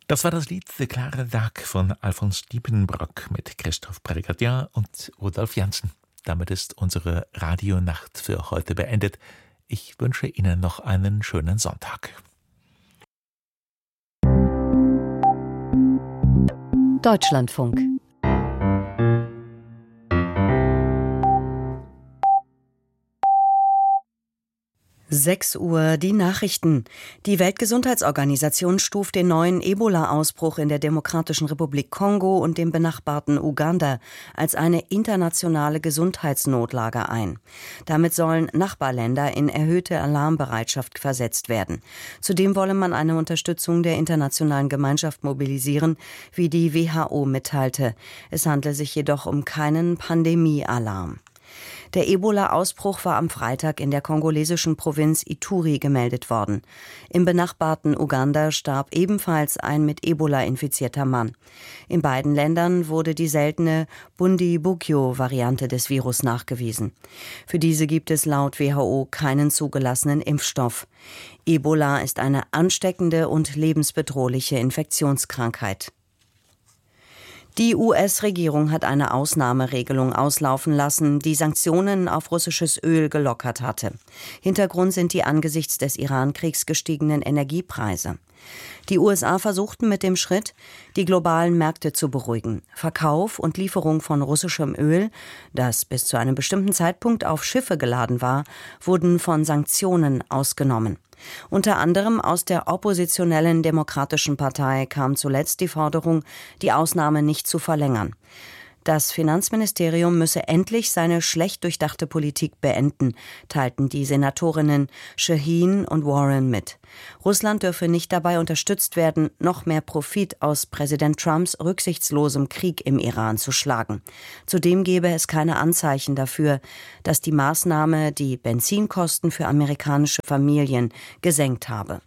Das war das Lied »Der klare Tag« von Alfons Diepenbrock mit Christoph Brigadier und Rudolf Janssen. Damit ist unsere Radionacht für heute beendet. Ich wünsche Ihnen noch einen schönen Sonntag. Deutschlandfunk. 6 Uhr, die Nachrichten. Die Weltgesundheitsorganisation stuft den neuen Ebola-Ausbruch in der Demokratischen Republik Kongo und dem benachbarten Uganda als eine internationale Gesundheitsnotlage ein. Damit sollen Nachbarländer in erhöhte Alarmbereitschaft versetzt werden. Zudem wolle man eine Unterstützung der internationalen Gemeinschaft mobilisieren, wie die WHO mitteilte. Es handle sich jedoch um keinen Pandemie-Alarm. Der Ebola-Ausbruch war am Freitag in der kongolesischen Provinz Ituri gemeldet worden. Im benachbarten Uganda starb ebenfalls ein mit Ebola infizierter Mann. In beiden Ländern wurde die seltene Bundibugyo-Variante des Virus nachgewiesen. Für diese gibt es laut WHO keinen zugelassenen Impfstoff. Ebola ist eine ansteckende und lebensbedrohliche Infektionskrankheit. Die US-Regierung hat eine Ausnahmeregelung auslaufen lassen, die Sanktionen auf russisches Öl gelockert hatte. Hintergrund sind die angesichts des Iran-Kriegs gestiegenen Energiepreise. Die USA versuchten mit dem Schritt, die globalen Märkte zu beruhigen. Verkauf und Lieferung von russischem Öl, das bis zu einem bestimmten Zeitpunkt auf Schiffe geladen war, wurden von Sanktionen ausgenommen. Unter anderem aus der oppositionellen Demokratischen Partei kam zuletzt die Forderung, die Ausnahme nicht zu verlängern. Das Finanzministerium müsse endlich seine schlecht durchdachte Politik beenden, teilten die Senatorinnen Shaheen und Warren mit. Russland dürfe nicht dabei unterstützt werden, noch mehr Profit aus Präsident Trumps rücksichtslosem Krieg im Iran zu schlagen. Zudem gebe es keine Anzeichen dafür, dass die Maßnahme die Benzinkosten für amerikanische Familien gesenkt habe.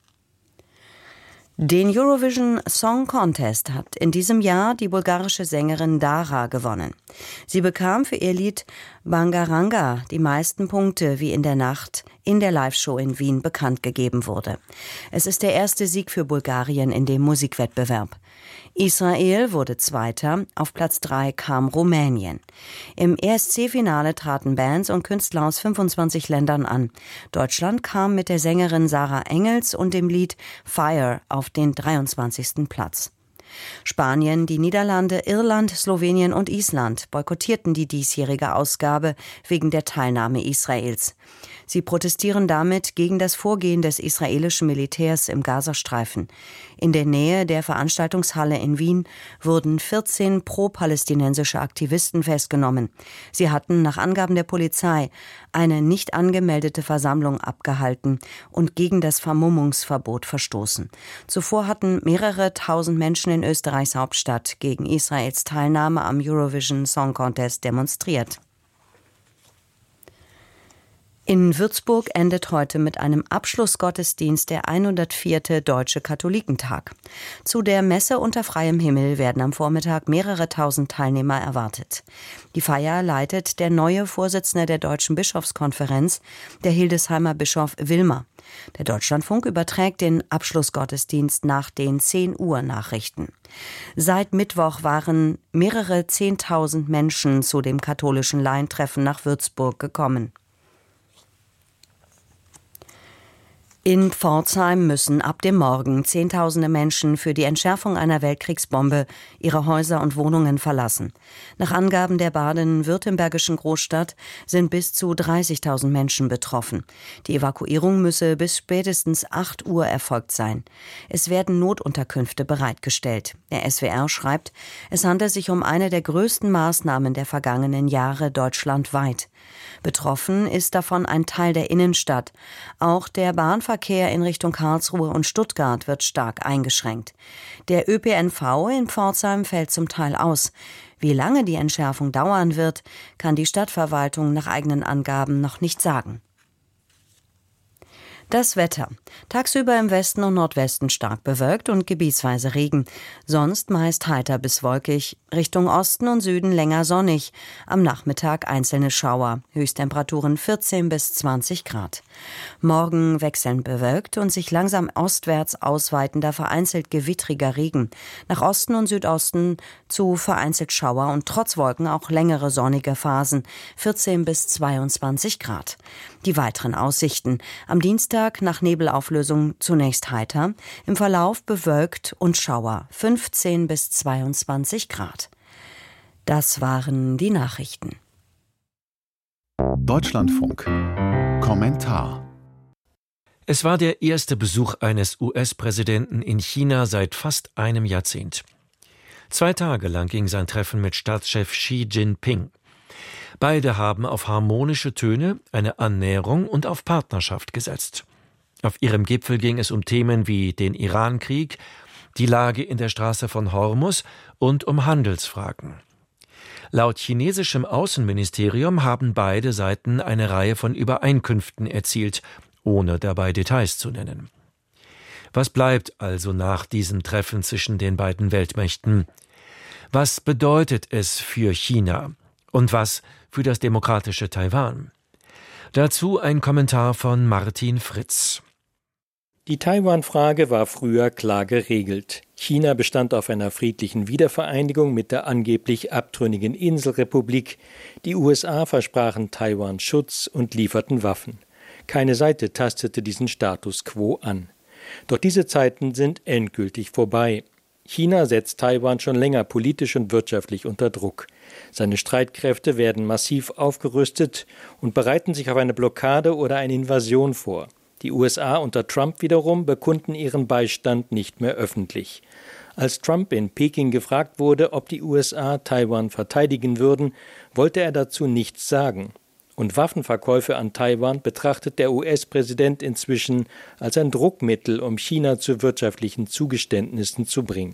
Den Eurovision Song Contest hat in diesem Jahr die bulgarische Sängerin Dara gewonnen. Sie bekam für ihr Lied Bangaranga die meisten Punkte, wie in der Nacht in der Live-Show in Wien bekannt gegeben wurde. Es ist der erste Sieg für Bulgarien in dem Musikwettbewerb. Israel wurde Zweiter, auf Platz 3 kam Rumänien. Im ESC-Finale traten Bands und Künstler aus 25 Ländern an. Deutschland kam mit der Sängerin Sarah Engels und dem Lied Fire auf den 23. Platz. Spanien, die Niederlande, Irland, Slowenien und Island boykottierten die diesjährige Ausgabe wegen der Teilnahme Israels. Sie protestieren damit gegen das Vorgehen des israelischen Militärs im Gazastreifen. In der Nähe der Veranstaltungshalle in Wien wurden 14 pro-palästinensische Aktivisten festgenommen. Sie hatten nach Angaben der Polizei eine nicht angemeldete Versammlung abgehalten und gegen das Vermummungsverbot verstoßen. Zuvor hatten mehrere tausend Menschen in Österreichs Hauptstadt gegen Israels Teilnahme am Eurovision Song Contest demonstriert. In Würzburg endet heute mit einem Abschlussgottesdienst der 104. Deutsche Katholikentag. Zu der Messe unter freiem Himmel werden am Vormittag mehrere tausend Teilnehmer erwartet. Die Feier leitet der neue Vorsitzende der Deutschen Bischofskonferenz, der Hildesheimer Bischof Wilmer. Der Deutschlandfunk überträgt den Abschlussgottesdienst nach den 10 Uhr Nachrichten. Seit Mittwoch waren mehrere 10.000 Menschen zu dem katholischen Laientreffen nach Würzburg gekommen. In Pforzheim müssen ab dem Morgen Zehntausende Menschen für die Entschärfung einer Weltkriegsbombe ihre Häuser und Wohnungen verlassen. Nach Angaben der baden-württembergischen Großstadt sind bis zu 30.000 Menschen betroffen. Die Evakuierung müsse bis spätestens 8 Uhr erfolgt sein. Es werden Notunterkünfte bereitgestellt. Der SWR schreibt, es handelt sich um eine der größten Maßnahmen der vergangenen Jahre deutschlandweit. Betroffen ist davon ein Teil der Innenstadt. Auch der Bahnverkehr in Richtung Karlsruhe und Stuttgart wird stark eingeschränkt. Der ÖPNV in Pforzheim fällt zum Teil aus. Wie lange die Entschärfung dauern wird, kann die Stadtverwaltung nach eigenen Angaben noch nicht sagen. Das Wetter. Tagsüber im Westen und Nordwesten stark bewölkt und gebietsweise Regen. Sonst meist heiter bis wolkig. Richtung Osten und Süden länger sonnig. Am Nachmittag einzelne Schauer. Höchsttemperaturen 14 bis 20 Grad. Morgen wechselnd bewölkt und sich langsam ostwärts ausweitender, vereinzelt gewittriger Regen. Nach Osten und Südosten zu vereinzelt Schauer und trotz Wolken auch längere sonnige Phasen, 14 bis 22 Grad. Die weiteren Aussichten: am Dienstag nach Nebelauflösung zunächst heiter, im Verlauf bewölkt und Schauer, 15 bis 22 Grad. Das waren die Nachrichten. Deutschlandfunk. Kommentar. Es war der erste Besuch eines US-Präsidenten in China seit fast einem Jahrzehnt. 2 Tage lang ging sein Treffen mit Staatschef Xi Jinping. Beide haben auf harmonische Töne, eine Annäherung und auf Partnerschaft gesetzt. Auf ihrem Gipfel ging es um Themen wie den Iran-Krieg, die Lage in der Straße von Hormuz und um Handelsfragen. Laut chinesischem Außenministerium haben beide Seiten eine Reihe von Übereinkünften erzielt, ohne dabei Details zu nennen. Was bleibt also nach diesem Treffen zwischen den beiden Weltmächten? Was bedeutet es für China? Und was für das demokratische Taiwan? Dazu ein Kommentar von Martin Fritz. Die Taiwan-Frage war früher klar geregelt. China bestand auf einer friedlichen Wiedervereinigung mit der angeblich abtrünnigen Inselrepublik. Die USA versprachen Taiwan Schutz und lieferten Waffen. Keine Seite tastete diesen Status quo an. Doch diese Zeiten sind endgültig vorbei. China setzt Taiwan schon länger politisch und wirtschaftlich unter Druck. Seine Streitkräfte werden massiv aufgerüstet und bereiten sich auf eine Blockade oder eine Invasion vor. Die USA unter Trump wiederum bekunden ihren Beistand nicht mehr öffentlich. Als Trump in Peking gefragt wurde, ob die USA Taiwan verteidigen würden, wollte er dazu nichts sagen. Und Waffenverkäufe an Taiwan betrachtet der US-Präsident inzwischen als ein Druckmittel, um China zu wirtschaftlichen Zugeständnissen zu bringen.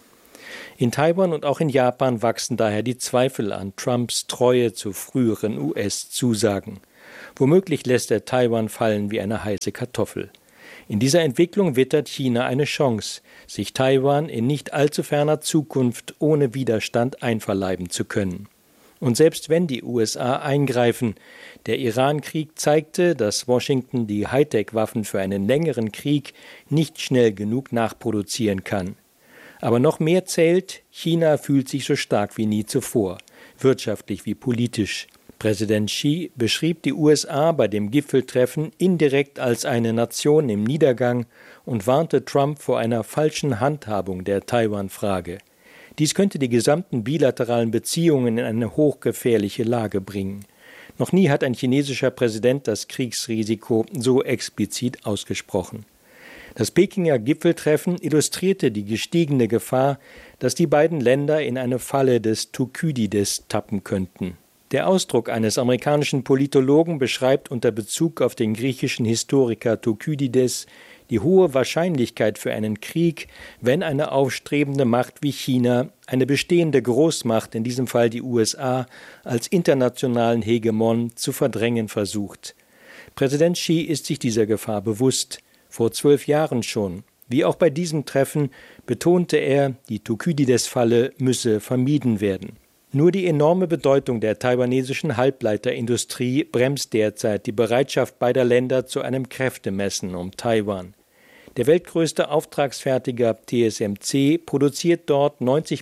In Taiwan und auch in Japan wachsen daher die Zweifel an Trumps Treue zu früheren US-Zusagen. Womöglich lässt er Taiwan fallen wie eine heiße Kartoffel. In dieser Entwicklung wittert China eine Chance, sich Taiwan in nicht allzu ferner Zukunft ohne Widerstand einverleiben zu können. Und selbst wenn die USA eingreifen, der Iran-Krieg zeigte, dass Washington die Hightech-Waffen für einen längeren Krieg nicht schnell genug nachproduzieren kann. Aber noch mehr zählt, China fühlt sich so stark wie nie zuvor, wirtschaftlich wie politisch. Präsident Xi beschrieb die USA bei dem Gipfeltreffen indirekt als eine Nation im Niedergang und warnte Trump vor einer falschen Handhabung der Taiwan-Frage. Dies könnte die gesamten bilateralen Beziehungen in eine hochgefährliche Lage bringen. Noch nie hat ein chinesischer Präsident das Kriegsrisiko so explizit ausgesprochen. Das Pekinger Gipfeltreffen illustrierte die gestiegene Gefahr, dass die beiden Länder in eine Falle des Thukydides tappen könnten. Der Ausdruck eines amerikanischen Politologen beschreibt unter Bezug auf den griechischen Historiker Thukydides die hohe Wahrscheinlichkeit für einen Krieg, wenn eine aufstrebende Macht wie China eine bestehende Großmacht, in diesem Fall die USA, als internationalen Hegemon zu verdrängen versucht. Präsident Xi ist sich dieser Gefahr bewusst. Vor 12 Jahren schon. Wie auch bei diesem Treffen betonte er, die Thukydides-Falle müsse vermieden werden. Nur die enorme Bedeutung der taiwanesischen Halbleiterindustrie bremst derzeit die Bereitschaft beider Länder zu einem Kräftemessen um Taiwan. Der weltgrößte Auftragsfertiger TSMC produziert dort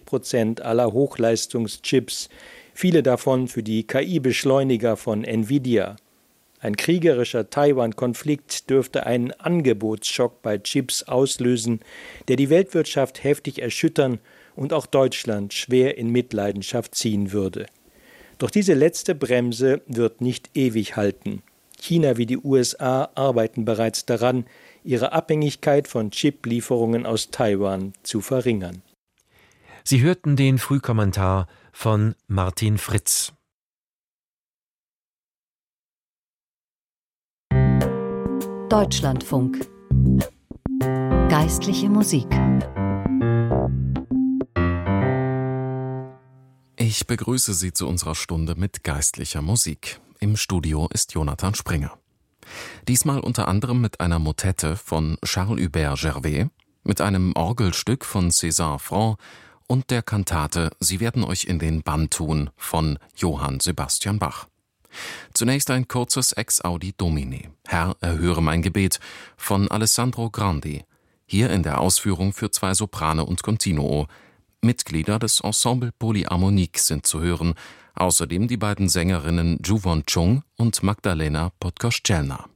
90% aller Hochleistungschips, viele davon für die KI-Beschleuniger von Nvidia. Ein kriegerischer Taiwan-Konflikt dürfte einen Angebotsschock bei Chips auslösen, der die Weltwirtschaft heftig erschüttern und auch Deutschland schwer in Mitleidenschaft ziehen würde. Doch diese letzte Bremse wird nicht ewig halten. China wie die USA arbeiten bereits daran, ihre Abhängigkeit von Chiplieferungen aus Taiwan zu verringern. Sie hörten den Frühkommentar von Martin Fritz. Deutschlandfunk. Geistliche Musik. Ich begrüße Sie zu unserer Stunde mit geistlicher Musik. Im Studio ist Jonathan Springer. Diesmal unter anderem mit einer Motette von Charles-Hubert Gervais, mit einem Orgelstück von César Franck und der Kantate »Sie werden euch in den Bann tun« von Johann Sebastian Bach. Zunächst ein kurzes Ex-Audi Domine, Herr, erhöre mein Gebet, von Alessandro Grandi, hier in der Ausführung für 2 Soprane und Continuo. Mitglieder des Ensemble Polyharmonique sind zu hören, außerdem die beiden Sängerinnen Ju Won Chung und Magdalena Podkoszczelna.